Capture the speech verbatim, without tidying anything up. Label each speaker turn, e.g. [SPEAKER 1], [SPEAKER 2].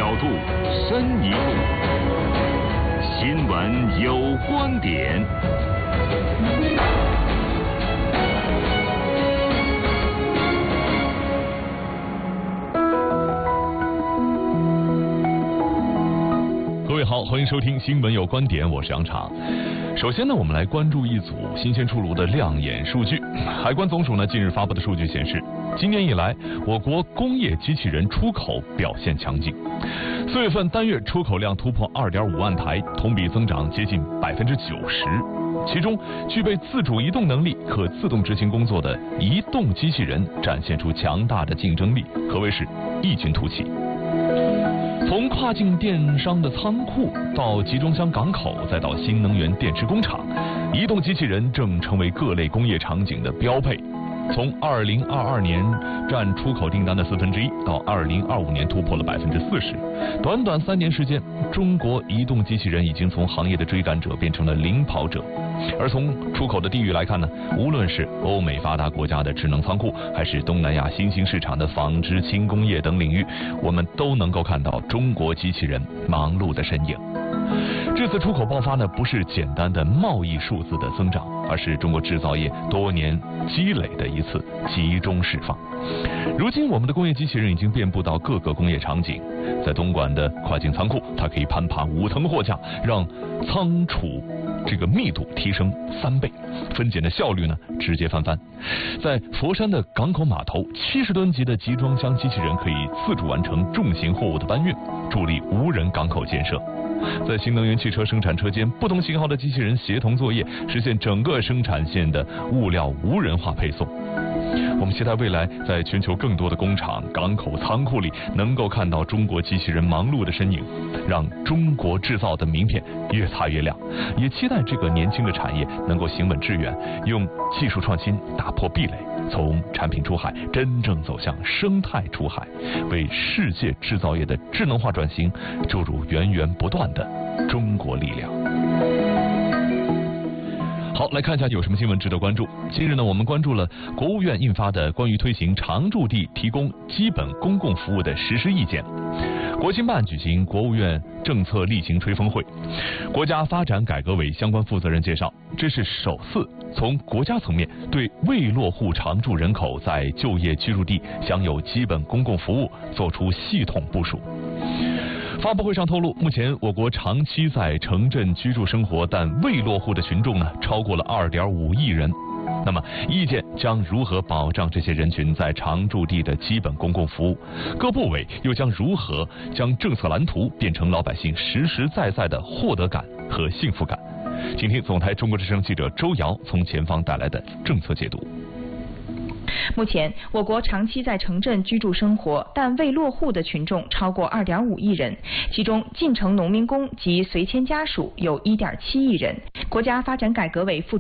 [SPEAKER 1] 角度，深一步，新闻有观点。各位好，欢迎收听新闻有观点，我是杨畅。首先呢，我们来关注一组新鲜出炉的亮眼数据。海关总署呢近日发布的数据显示，今年以来，我国工业机器人出口表现强劲。四月份单月出口量突破 二点五万台，同比增长接近百分之九十。其中，具备自主移动能力、可自动执行工作的移动机器人展现出强大的竞争力，可谓是异军突起。从跨境电商的仓库到集装箱港口，再到新能源电池工厂，移动机器人正成为各类工业场景的标配。从二零二二年占出口订单的四分之一，到二零二五年突破了百分之四十，短短三年时间，中国移动机器人已经从行业的追赶者变成了领跑者。而从出口的地域来看呢，无论是欧美发达国家的智能仓库，还是东南亚新兴市场的纺织、轻工业等领域，我们都能够看到中国机器人忙碌的身影。这次出口爆发呢，不是简单的贸易数字的增长，而是中国制造业多年积累的一次集中释放。如今，我们的工业机器人已经遍布到各个工业场景。在东莞的跨境仓库，它可以攀爬五层货架，让仓储这个密度提升三倍，分拣的效率呢直接翻番。在佛山的港口码头，七十吨级的集装箱机器人可以自主完成重型货物的搬运，助力无人港口建设。在新能源汽车生产车间，不同型号的机器人协同作业，实现整个生产线的物料无人化配送。我们期待未来在全球更多的工厂、港口、仓库里，能够看到中国机器人忙碌的身影，让中国制造的名片越擦越亮。也期待这个年轻的产业能够行稳致远，用技术创新打破壁垒，从产品出海真正走向生态出海，为世界制造业的智能化转型注入源源不断的中国力量。好，来看一下有什么新闻值得关注。今日呢，我们关注了国务院印发的关于推行常住地提供基本公共服务的实施意见。国新办举行国务院政策例行吹风会，国家发展改革委相关负责人介绍，这是首次从国家层面对未落户常住人口在就业居住地享有基本公共服务做出系统部署。发布会上透露，目前我国长期在城镇居住生活但未落户的群众呢，超过了 二点五亿人。那么，意见将如何保障这些人群在常住地的基本公共服务？各部委又将如何将政策蓝图变成老百姓实实在在的获得感和幸福感？请听总台中国之声记者周瑶从前方带来的政策解读。
[SPEAKER 2] 目前，我国长期在城镇居住生活但未落户的群众超过 二点五亿人，其中进城农民工及随迁家属有 一点七亿人。国家发展改革委副主